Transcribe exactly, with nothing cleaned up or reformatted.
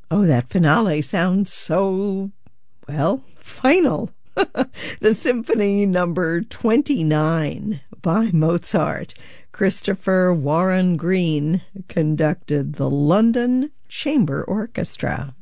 Oh, that finale sounds so, well, final. The Symphony Number twenty-nine by Mozart. Christopher Warren Green conducted the London Chamber Orchestra.